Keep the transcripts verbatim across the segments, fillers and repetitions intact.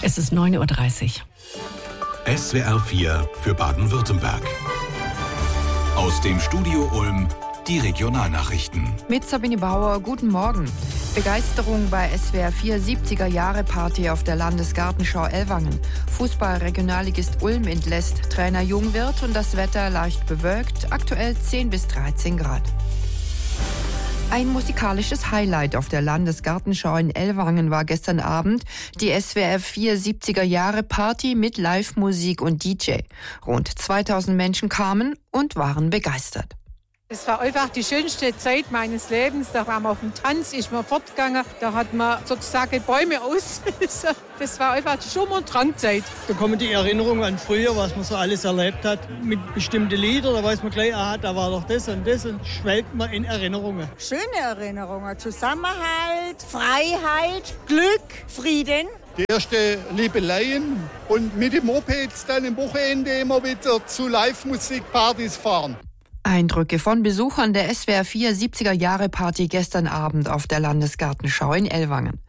Es ist neun Uhr dreißig. S W R vier für Baden-Württemberg. Aus dem Studio Ulm die Regionalnachrichten. Mit Sabine Bauer, guten Morgen. Begeisterung bei S W R vier siebziger-Jahre-Party auf der Landesgartenschau Ellwangen. Fußball-Regionalligist Ulm entlässt Trainer Jungwirth und das Wetter leicht bewölkt, aktuell zehn bis dreizehn Grad. Ein musikalisches Highlight auf der Landesgartenschau in Ellwangen war gestern Abend die S W R vier siebziger-Jahre-Party mit Live-Musik und D J. Rund zweitausend Menschen kamen und waren begeistert. Es war einfach die schönste Zeit meines Lebens. Da waren wir auf dem Tanz, ist man fortgegangen. Da hat man sozusagen Bäume aus. Das war einfach Schummer- und Trankzeit. Da kommen die Erinnerungen an früher, was man so alles erlebt hat. Mit bestimmten Liedern, da weiß man gleich, aha, da war doch das und das. Und schwelgt man in Erinnerungen. Schöne Erinnerungen. Zusammenhalt, Freiheit, Glück, Frieden. Die erste Liebeleien und mit dem Mopeds dann am Wochenende immer wieder zu Live-Musikpartys fahren. Eindrücke von Besuchern der S W R vier siebziger-Jahre-Party gestern Abend auf der Landesgartenschau in Ellwangen.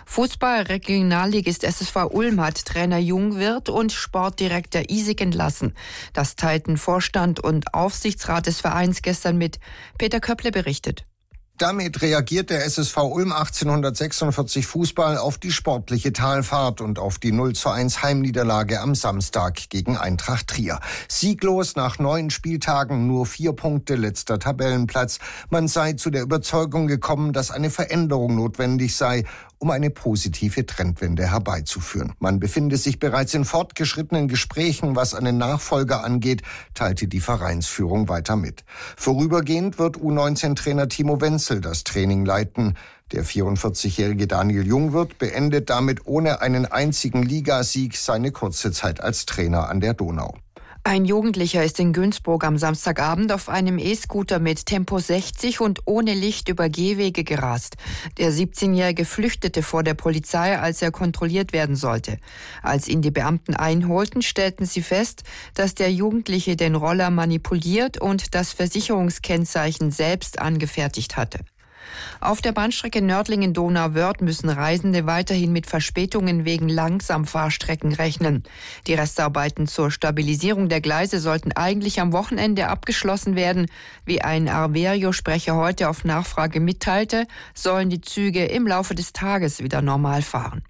Fußball-Regionalligist S S V Ulm hat Trainer Jungwirth und Sportdirektor Isig entlassen. Das teilten Vorstand und Aufsichtsrat des Vereins gestern mit. Peter Köpple berichtet. Damit reagiert der S S V Ulm achtzehnhundertsechsundvierzig Fußball auf die sportliche Talfahrt und auf die null zu eins Heimniederlage am Samstag gegen Eintracht Trier. Sieglos nach neun Spieltagen, nur vier Punkte, letzter Tabellenplatz. Man sei zu der Überzeugung gekommen, dass eine Veränderung notwendig sei, um eine positive Trendwende herbeizuführen. Man befinde sich bereits in fortgeschrittenen Gesprächen, was einen Nachfolger angeht, teilte die Vereinsführung weiter mit. Vorübergehend wird U neunzehn Trainer Timo Wenzel das Training leiten. Der vierundvierzigjährige Daniel Jungwirth beendet damit ohne einen einzigen Ligasieg seine kurze Zeit als Trainer an der Donau. Ein Jugendlicher ist in Günzburg am Samstagabend auf einem E-Scooter mit Tempo sechzig und ohne Licht über Gehwege gerast. Der siebzehnjährige flüchtete vor der Polizei, als er kontrolliert werden sollte. Als ihn die Beamten einholten, stellten sie fest, dass der Jugendliche den Roller manipuliert und das Versicherungskennzeichen selbst angefertigt hatte. Auf der Bahnstrecke Nördlingen-Donauwörth müssen Reisende weiterhin mit Verspätungen wegen Langsamfahrstrecken rechnen. Die Restarbeiten zur Stabilisierung der Gleise sollten eigentlich am Wochenende abgeschlossen werden. Wie ein Arverio-Sprecher heute auf Nachfrage mitteilte, sollen die Züge im Laufe des Tages wieder normal fahren.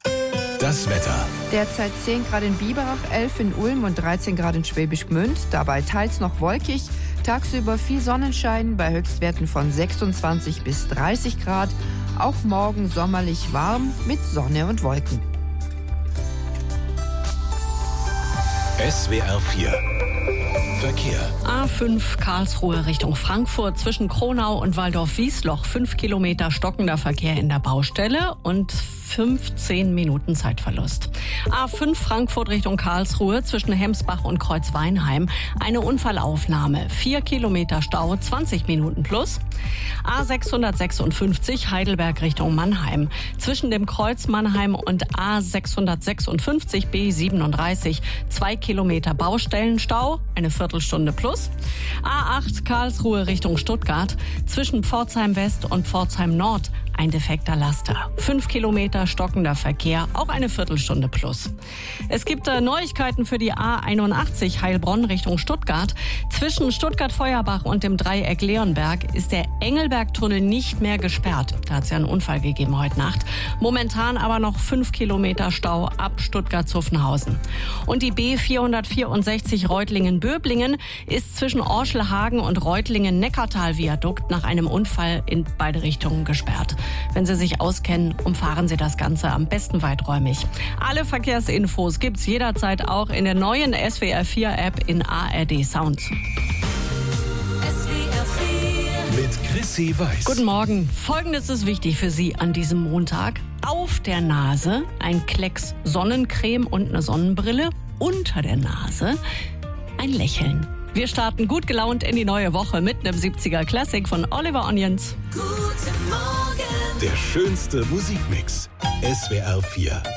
Das Wetter. Derzeit zehn Grad in Biberach, elf in Ulm und dreizehn Grad in Schwäbisch Gmünd. Dabei teils noch wolkig. Tagsüber viel Sonnenschein bei Höchstwerten von sechsundzwanzig bis dreißig Grad. Auch morgen sommerlich warm mit Sonne und Wolken. S W R vier Verkehr. A fünf Karlsruhe Richtung Frankfurt zwischen Kronau und Waldorf-Wiesloch. Fünf Kilometer stockender Verkehr in der Baustelle und fünfzehn Minuten Zeitverlust. A fünf Frankfurt Richtung Karlsruhe zwischen Hemsbach und Kreuzweinheim. Eine Unfallaufnahme. Vier Kilometer Stau, zwanzig Minuten plus. A sechshundertsechsundfünfzig Heidelberg Richtung Mannheim. Zwischen dem Kreuz Mannheim und A sechshundertsechsundfünfzig B siebenunddreißig. Zwei Kilometer Baustellenstau, eine Viertelstunde plus. A acht Karlsruhe Richtung Stuttgart. Zwischen Pforzheim West und Pforzheim Nord. Ein defekter Laster. Fünf Kilometer stockender Verkehr, auch eine Viertelstunde plus. Es gibt äh, Neuigkeiten für die A einundachtzig Heilbronn Richtung Stuttgart. Zwischen Stuttgart-Feuerbach und dem Dreieck Leonberg ist der Engelbergtunnel nicht mehr gesperrt. Da hat es ja einen Unfall gegeben heute Nacht. Momentan aber noch fünf Kilometer Stau ab Stuttgart-Zuffenhausen. Und die B vierhundertvierundsechzig Reutlingen-Böblingen ist zwischen Orschelhagen und Reutlingen-Neckartal-Viadukt nach einem Unfall in beide Richtungen gesperrt. Wenn Sie sich auskennen, umfahren Sie das Ganze am besten weiträumig. Alle Verkehrsinfos gibt's jederzeit auch in der neuen S W R vier App in A R D Sound. S W R vier mit Chrissy Weiß. Guten Morgen. Folgendes ist wichtig für Sie an diesem Montag. Auf der Nase ein Klecks Sonnencreme und eine Sonnenbrille. Unter der Nase ein Lächeln. Wir starten gut gelaunt in die neue Woche mit einem siebziger Classic von Oliver Onions. Guten Morgen. Der schönste Musikmix. S W R vier.